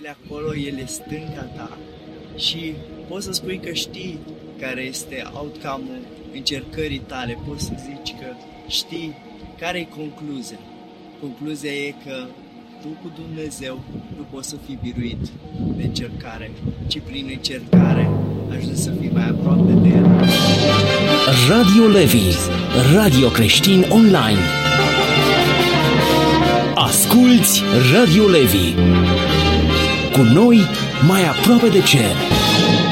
de acolo, el e stânga ta și poți să spui că știi care este outcome-ul încercării tale, poți să zici că știi care e concluzia. Concluzia e că tu cu Dumnezeu nu poți să fii biruit de încercare, ci prin încercare ajungi să fii mai aproape de El. Radio Levi, radio creștin online. Asculți Radio Levi. Cu noi mai aproape de cer.